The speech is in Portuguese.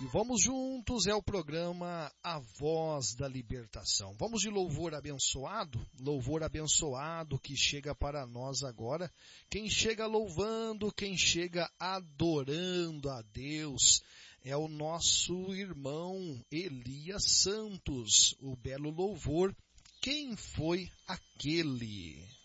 E vamos juntos, é o programa A Voz da Libertação. Vamos de louvor abençoado que chega para nós agora. Quem chega louvando, quem chega adorando a Deus é o nosso irmão Elias Santos, o belo louvor. Quem foi aquele?